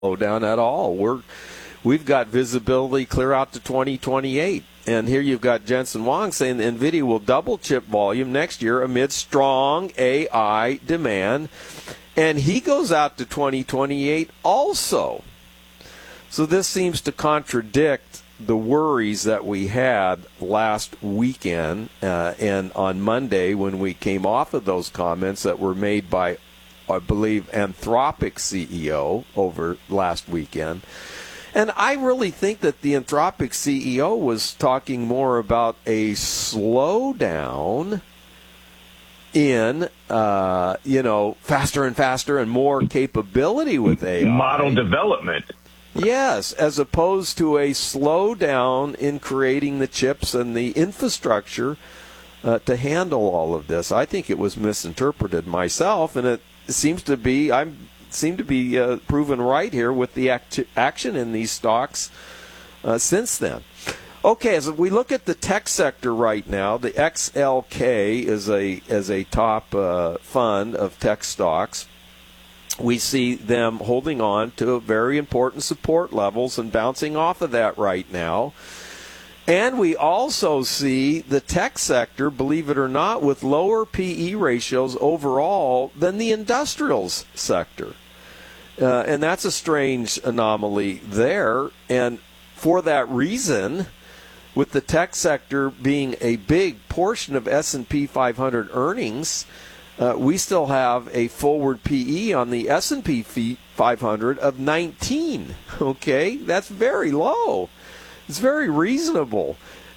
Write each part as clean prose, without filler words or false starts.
slowdown at all. We've got visibility clear out to 2028. And here you've got Jensen Huang saying that NVIDIA will double chip volume next year amid strong AI demand. And he goes out to 2028 also. So this seems to contradict the worries that we had last weekend and on Monday when we came off of those comments that were made by, I believe, Anthropic CEO over last weekend. And I really think that the Anthropic CEO was talking more about a slowdown in, faster and faster and more capability with AI. Model development. Yes, as opposed to a slowdown in creating the chips and the infrastructure to handle all of this. I think it was misinterpreted myself, and it seems to be proven right here with the action in these stocks since then. Okay, as we look at the tech sector right now, the XLK is a top fund of tech stocks. We see them holding on to very important support levels and bouncing off of that right now. And we also see the tech sector, believe it or not, with lower PE ratios overall than the industrials sector. And that's a strange anomaly there. And for that reason, with the tech sector being a big portion of S&P 500 earnings, we still have a forward PE on the S&P 500 of 19. Okay, that's very low. It's very reasonable.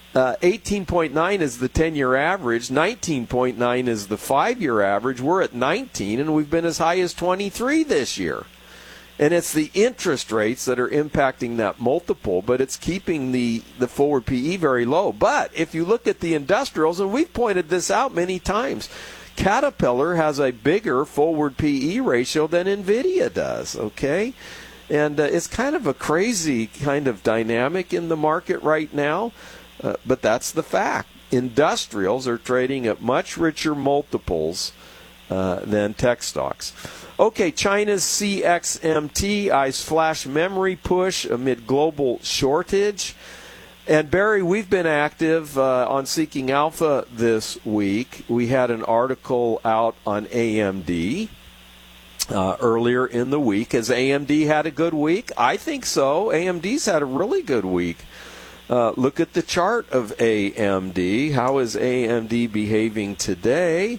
18.9 is the 10-year average. 19.9 is the 5-year average. We're at 19, and we've been as high as 23 this year. And it's the interest rates that are impacting that multiple, but it's keeping the forward PE very low. But if you look at the industrials, and we've pointed this out many times, Caterpillar has a bigger forward PE ratio than NVIDIA does, okay? And it's kind of a crazy kind of dynamic in the market right now, but that's the fact. Industrials are trading at much richer multiples than tech stocks. Okay, China's CXMT eyes flash memory push amid global shortage. And Barry, we've been active on Seeking Alpha this week. We had an article out on AMD earlier in the week. Has AMD had a good week? I think so. AMD's had a really good week. Look at the chart of AMD. How is AMD behaving today?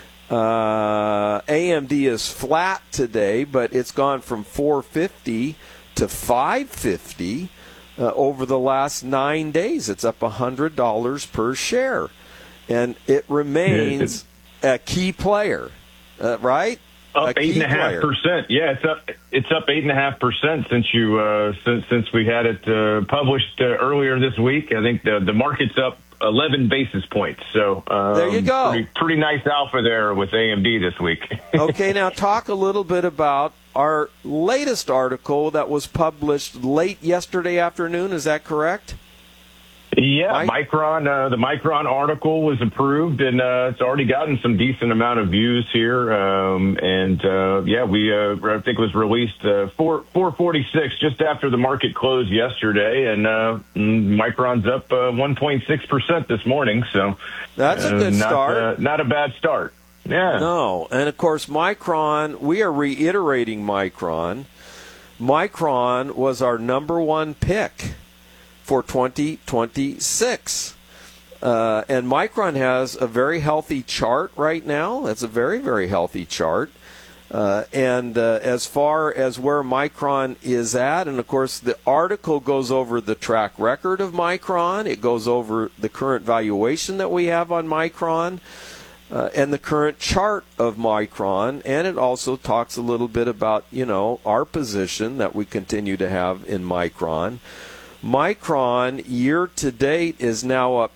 AMD is flat today, but it's gone from 450 to 550 over the last 9 days. It's up $100 per share, and it remains a key player, right? Up 8.5%. Yeah, it's up 8.5% since we had it published earlier this week. I think the market's up 11 basis points. So there you go. Pretty nice alpha there with AMD this week. Okay, now talk a little bit about our latest article that was published late yesterday afternoon. Is that correct? Yeah, Micron. The Micron article was approved, and it's already gotten some decent amount of views here. I think it was released 4:46 just after the market closed yesterday, and Micron's up 1.6% this morning. So that's a good start. Not a bad start. Yeah. No, and of course, Micron. We are reiterating Micron. Micron was our number one pick for 2026. And Micron has a very healthy chart right now. That's a very, very healthy chart. And as far as where Micron is at, and of course the article goes over the track record of Micron. It goes over the current valuation that we have on Micron and the current chart of Micron. And it also talks a little bit about, our position that we continue to have in Micron. Micron year-to-date is now up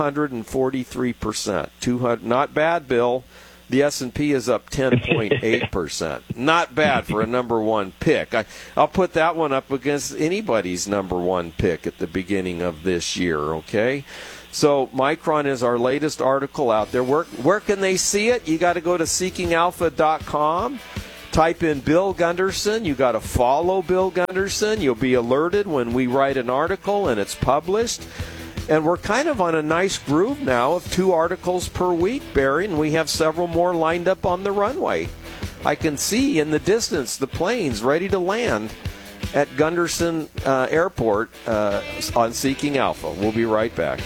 243%. Not bad, Bill. The S&P is up 10.8%. Not bad for a number one pick. I'll put that one up against anybody's number one pick at the beginning of this year, okay? So Micron is our latest article out there. Where can they see it? You got to go to seekingalpha.com. Type in Bill Gunderson. You got to follow Bill Gunderson. You'll be alerted when we write an article and it's published. And we're kind of on a nice groove now of 2 articles per week, Barry, and we have several more lined up on the runway. I can see in the distance the planes ready to land at Gunderson Airport on Seeking Alpha. We'll be right back.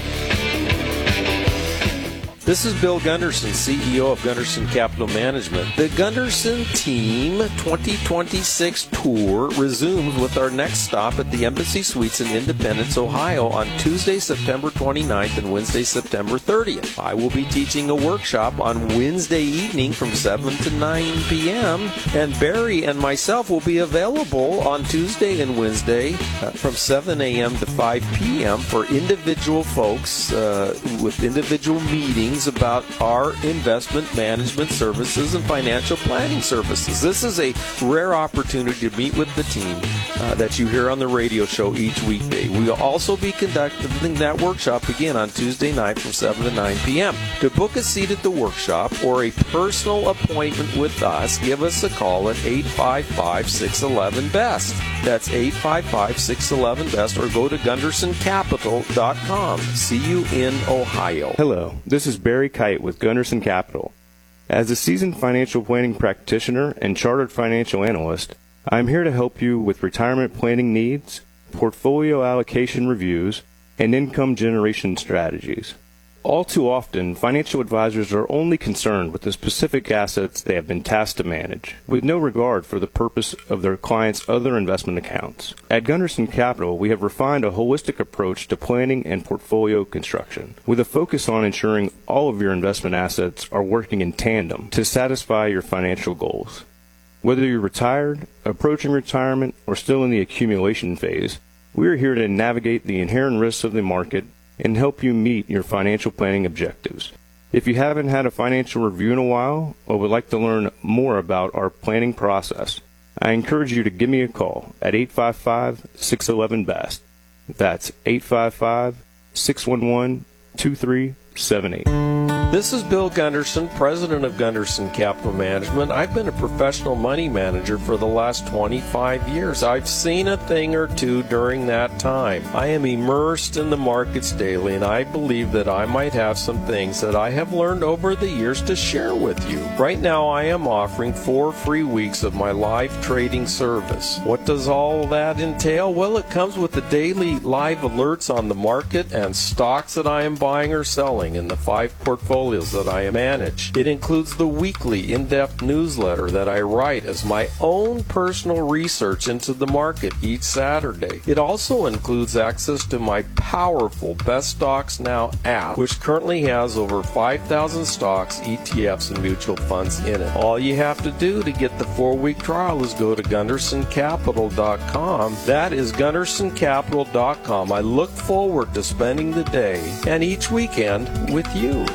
This is Bill Gunderson, CEO of Gunderson Capital Management. The Gunderson Team 2026 Tour resumes with our next stop at the Embassy Suites in Independence, Ohio on Tuesday, September 29th and Wednesday, September 30th. I will be teaching a workshop on Wednesday evening from 7 to 9 p.m. And Barry and myself will be available on Tuesday and Wednesday from 7 a.m. to 5 p.m. for individual folks with individual meetings about our investment management services and financial planning services. This is a rare opportunity to meet with the team that you hear on the radio show each weekday. We will also be conducting that workshop again on Tuesday night from 7 to 9 p.m. To book a seat at the workshop or a personal appointment with us, give us a call at 855-611-BEST. That's 855-611-BEST, or go to GundersonCapital.com. See you in Ohio. Hello, this is Barry Kite with Gunderson Capital. As a seasoned financial planning practitioner and chartered financial analyst, I am here to help you with retirement planning needs, portfolio allocation reviews, and income generation strategies. All too often, financial advisors are only concerned with the specific assets they have been tasked to manage, with no regard for the purpose of their clients' other investment accounts. At Gunderson Capital, we have refined a holistic approach to planning and portfolio construction, with a focus on ensuring all of your investment assets are working in tandem to satisfy your financial goals. Whether you're retired, approaching retirement, or still in the accumulation phase, we are here to navigate the inherent risks of the market and help you meet your financial planning objectives. If you haven't had a financial review in a while or would like to learn more about our planning process, I encourage you to give me a call at 855-611-BEST. That's 855-611-2378. This is Bill Gunderson, president of Gunderson Capital Management. I've been a professional money manager for the last 25 years. I've seen a thing or two during that time. I am immersed in the markets daily, and I believe that I might have some things that I have learned over the years to share with you. Right now, I am offering 4 free weeks of my live trading service. What does all that entail? Well, it comes with the daily live alerts on the market and stocks that I am buying or selling in the 5 portfolios that I manage. It includes the weekly in-depth newsletter that I write as my own personal research into the market each Saturday. It also includes access to my powerful Best Stocks Now app, which currently has over 5,000 stocks, ETFs, and mutual funds in it. All you have to do to get the 4-week trial is go to GundersonCapital.com. That is GundersonCapital.com. I look forward to spending the day and each weekend with you.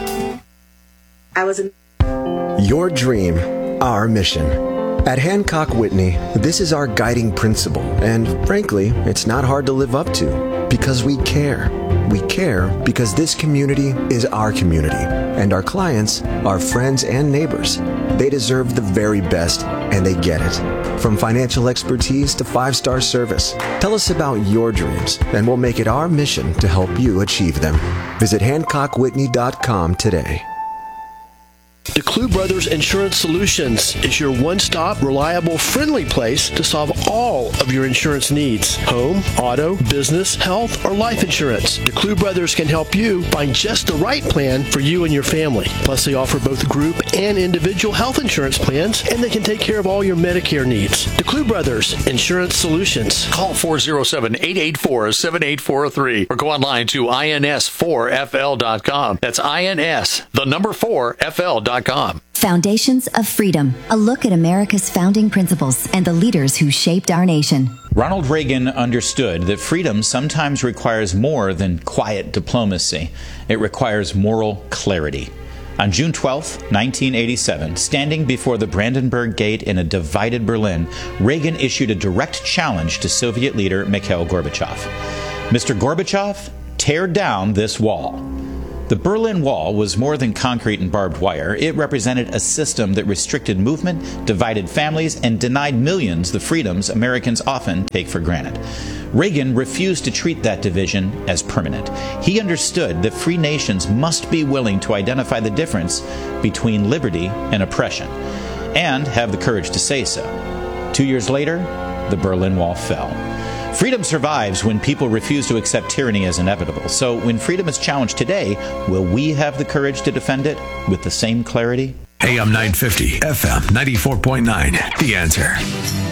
Your dream, our mission. At Hancock Whitney, this is our guiding principle, and frankly, it's not hard to live up to, because we care. We care because this community is our community, and our clients, our friends and neighbors. They deserve the very best, and they get it. From financial expertise to 5-star service. Tell us about your dreams, and we'll make it our mission to help you achieve them. Visit HancockWhitney.com today. DeClue Brothers Insurance Solutions is your one-stop, reliable, friendly place to solve all of your insurance needs. Home, auto, business, health, or life insurance. DeClue Brothers can help you find just the right plan for you and your family. Plus, they offer both group and individual health insurance plans, and they can take care of all your Medicare needs. DeClue Brothers Insurance Solutions. Call 407-884-7843 or go online to ins4fl.com. That's INS, the number 4fl.com. Foundations of Freedom, a look at America's founding principles and the leaders who shaped our nation. Ronald Reagan understood that freedom sometimes requires more than quiet diplomacy. It requires moral clarity. On June 12, 1987, standing before the Brandenburg Gate in a divided Berlin, Reagan issued a direct challenge to Soviet leader Mikhail Gorbachev. Mr. Gorbachev, tear down this wall. The Berlin Wall was more than concrete and barbed wire. It represented a system that restricted movement, divided families, and denied millions the freedoms Americans often take for granted. Reagan refused to treat that division as permanent. He understood that free nations must be willing to identify the difference between liberty and oppression, and have the courage to say so. 2 years later, the Berlin Wall fell. Freedom survives when people refuse to accept tyranny as inevitable. So when freedom is challenged today, will we have the courage to defend it with the same clarity? AM 950, FM 94.9, The Answer.